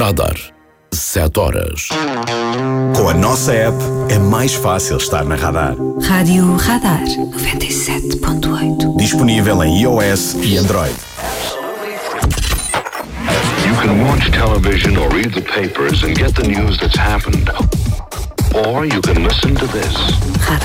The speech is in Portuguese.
Radar. 7 horas. Com a nossa app é mais fácil estar na Radar. Rádio Radar 97.8. Disponível em iOS e Android. You can watch television or read the papers and get the news that's happened. Or you can listen to this.